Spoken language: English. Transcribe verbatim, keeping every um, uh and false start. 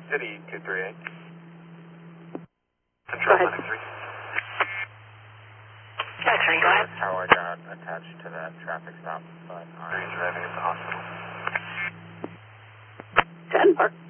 City two three eight. Go Control ahead. ninety-three. Attorney, go ahead. Tower got attached to that traffic stop, but I'm driving at the hospital. ten, park.